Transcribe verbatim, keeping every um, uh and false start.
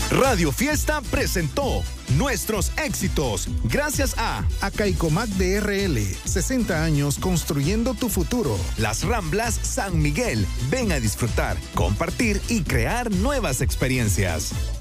Radio Fiesta presentó Nuestros Éxitos, gracias a Acaicomac de R L, sesenta años construyendo tu futuro. Las Ramblas San Miguel. Ven a disfrutar, compartir y crear nuevas experiencias.